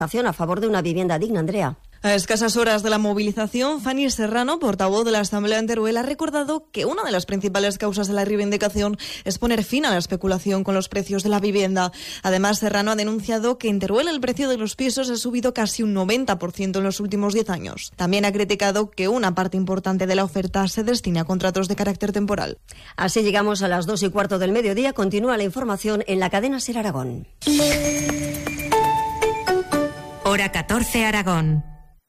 A favor de una vivienda digna, Andrea. A escasas horas de la movilización, Fanny Serrano, portavoz de la Asamblea en Teruel, ha recordado que una de las principales causas de la reivindicación es poner fin a la especulación con los precios de la vivienda. Además, Serrano ha denunciado que en Teruel el precio de los pisos ha subido casi un 90% en los últimos 10 años. También ha criticado que una parte importante de la oferta se destine a contratos de carácter temporal. Así llegamos a las 2:15 del mediodía. Continúa la información en la cadena SER Aragón. Hora 14 Aragón.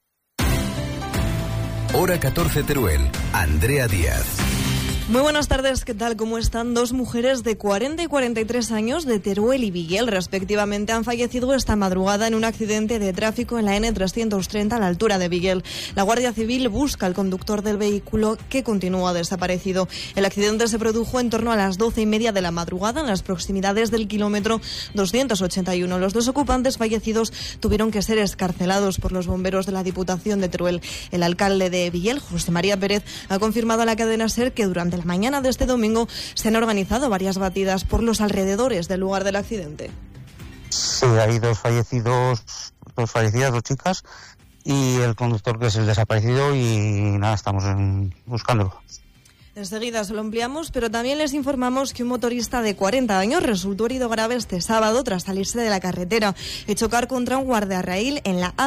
Hora 14 Teruel, Andrea Díaz. Muy buenas tardes, ¿qué tal? ¿Cómo están? Dos mujeres de 40 y 43 años de Teruel y Viguel, respectivamente, han fallecido esta madrugada en un accidente de tráfico en la N330 a la altura de Viguel. La Guardia Civil busca al conductor del vehículo, que continúa desaparecido. El accidente se produjo en torno a las 12:30 de la madrugada en las proximidades del kilómetro 281. Los dos ocupantes fallecidos tuvieron que ser excarcelados por los bomberos de la Diputación de Teruel. El alcalde de Viguel, José María Pérez, ha confirmado a la cadena SER que durante la mañana de este domingo se han organizado varias batidas por los alrededores del lugar del accidente. Sí, hay dos fallecidas, dos chicas, y el conductor, que es el desaparecido, y nada, estamos buscándolo. Enseguida se lo ampliamos, pero también les informamos que un motorista de 40 años resultó herido grave este sábado tras salirse de la carretera y chocar contra un guardarraíl en la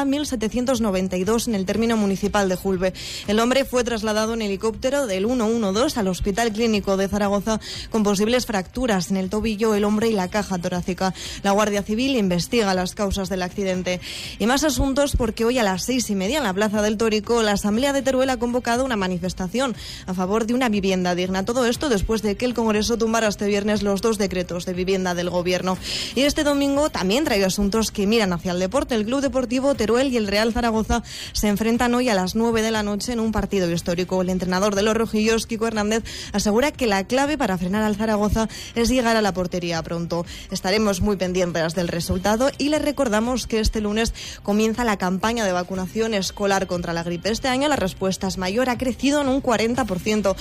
A1792 en el término municipal de Julbe. El hombre fue trasladado en helicóptero del 112 al Hospital Clínico de Zaragoza con posibles fracturas en el tobillo, el hombro y la caja torácica. La Guardia Civil investiga las causas del accidente. Y más asuntos, porque hoy a las 6:30 en la Plaza del Tórico la Asamblea de Teruel ha convocado una manifestación a favor de una vivienda digna. Todo esto después de que el Congreso tumbara este viernes los 2 decretos de vivienda del Gobierno. Y este domingo también trae asuntos que miran hacia el deporte. El Club Deportivo Teruel y el Real Zaragoza se enfrentan hoy a las 9 de la noche en un partido histórico. El entrenador de los rojillos, Kiko Hernández, asegura que la clave para frenar al Zaragoza es llegar a la portería pronto. Estaremos muy pendientes del resultado y les recordamos que este lunes comienza la campaña de vacunación escolar contra la gripe. Este año la respuesta es mayor, ha crecido en un 40%.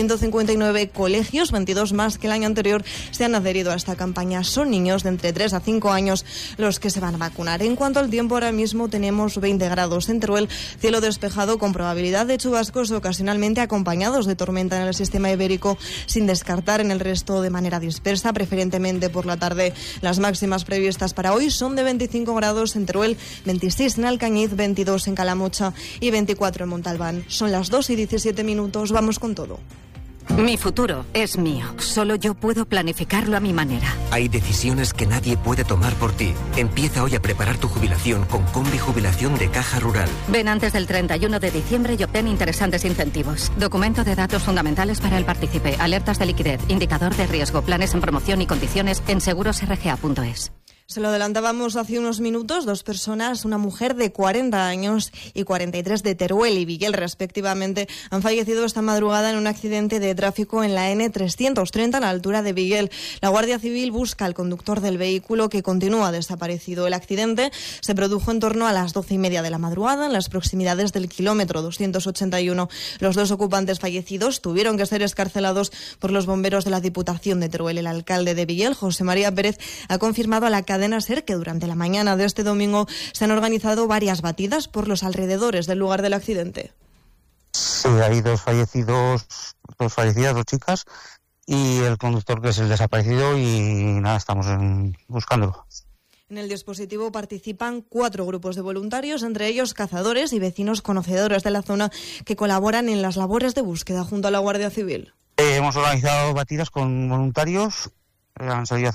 159 colegios, 22 más que el año anterior, se han adherido a esta campaña. Son niños de entre 3 a 5 años los que se van a vacunar. En cuanto al tiempo, ahora mismo tenemos 20 grados en Teruel, cielo despejado con probabilidad de chubascos ocasionalmente acompañados de tormenta en el sistema ibérico, sin descartar en el resto de manera dispersa, preferentemente por la tarde. Las máximas previstas para hoy son de 25 grados en Teruel, 26 en Alcañiz, 22 en Calamocha y 24 en Montalbán. Son las 2:17, vamos con todo. Mi futuro es mío. Solo yo puedo planificarlo a mi manera. Hay decisiones que nadie puede tomar por ti. Empieza hoy a preparar tu jubilación con Combi Jubilación de Caja Rural. Ven antes del 31 de diciembre y obtén interesantes incentivos. Documento de datos fundamentales para el partícipe, alertas de liquidez, indicador de riesgo, planes en promoción y condiciones en segurosrga.es. Se lo adelantábamos hace unos minutos, dos personas, una mujer de 40 años y 43 de Teruel y Viguel, respectivamente, han fallecido esta madrugada en un accidente de tráfico en la N330 a la altura de Viguel. La Guardia Civil busca al conductor del vehículo, que continúa desaparecido. El accidente se produjo en torno a las 12:30 de la madrugada en las proximidades del kilómetro 281. Los dos ocupantes fallecidos tuvieron que ser excarcelados por los bomberos de la Diputación de Teruel. El alcalde de Viguel, José María Pérez, ha confirmado a la cadena SER que durante la mañana de este domingo se han organizado varias batidas por los alrededores del lugar del accidente. Sí, hay dos fallecidas, dos chicas, y el conductor, que es el desaparecido, y nada, estamos buscándolo. En el dispositivo participan 4 grupos de voluntarios, entre ellos cazadores y vecinos conocedores de la zona, que colaboran en las labores de búsqueda junto a la Guardia Civil. Hemos organizado batidas con voluntarios. Han salido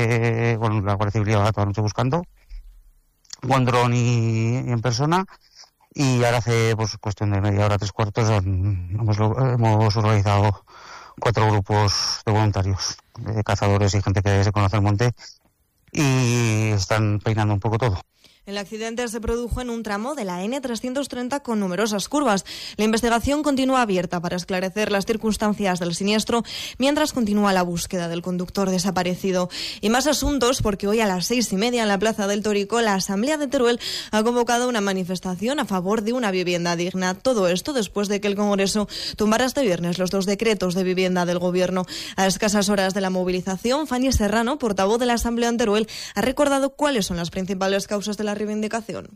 la Guardia Civil lleva toda la noche buscando, con dron y en persona, y ahora hace cuestión de media hora, 3/4, hemos organizado 4 grupos de voluntarios, de cazadores y gente que se conoce el monte, y están peinando un poco todo. El accidente se produjo en un tramo de la N330 con numerosas curvas. La investigación continúa abierta para esclarecer las circunstancias del siniestro, mientras continúa la búsqueda del conductor desaparecido. Y más asuntos, porque hoy a las 6:30 en la Plaza del Tórico la Asamblea de Teruel ha convocado una manifestación a favor de una vivienda digna. Todo esto después de que el Congreso tumbara este viernes los 2 decretos de vivienda del Gobierno. A escasas horas de la movilización, Fanny Serrano, portavoz de la Asamblea en Teruel, ha recordado cuáles son las principales causas de la reivindicación.